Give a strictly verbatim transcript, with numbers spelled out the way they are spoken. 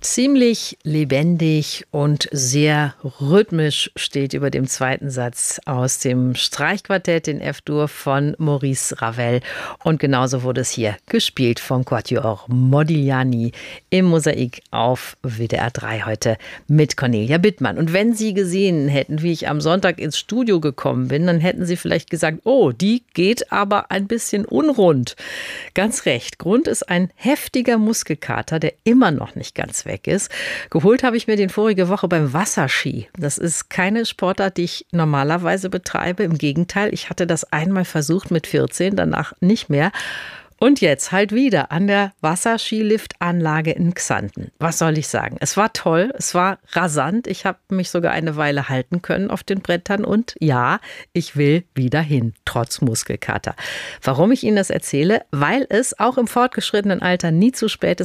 Ziemlich lebendig und sehr rhythmisch steht über dem zweiten Satz aus dem Streichquartett in F-Dur von Maurice Ravel. Und genauso wurde es hier gespielt vom Quatuor Modigliani im Mosaik auf W D R drei heute mit Cornelia Bittmann. Und wenn Sie gesehen hätten, wie ich am Sonntag ins Studio gekommen bin, dann hätten Sie vielleicht gesagt, oh, die geht aber ein bisschen unrund. Ganz recht. Grund ist ein heftiger Muskelkater, der immer noch nicht ganz weg ist. Geholt habe ich mir den vorige Woche beim Wasserski. Das ist keine Sportart, die ich normalerweise betreibe. Im Gegenteil, ich hatte das einmal versucht mit vierzehn, danach nicht mehr. Und jetzt halt wieder an der Wasserskiliftanlage in Xanten. Was soll ich sagen? Es war toll, es war rasant. Ich habe mich sogar eine Weile halten können auf den Brettern. Und ja, ich will wieder hin, trotz Muskelkater. Warum ich Ihnen das erzähle? Weil es auch im fortgeschrittenen Alter nie zu spät ist,